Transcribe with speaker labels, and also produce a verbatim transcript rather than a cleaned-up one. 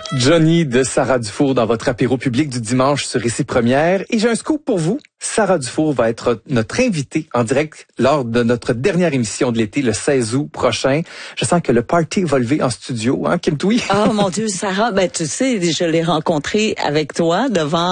Speaker 1: Johnny de Sarah Dufour dans votre apéro public du dimanche sur Ici Première. Et j'ai un scoop pour vous. Sarah Dufour va être notre invitée en direct lors de notre dernière émission de l'été, le seize août prochain. Je sens que le party va lever en studio, hein, Kim Thuy?
Speaker 2: Oh mon Dieu, Sarah, ben tu sais, je l'ai rencontrée avec toi devant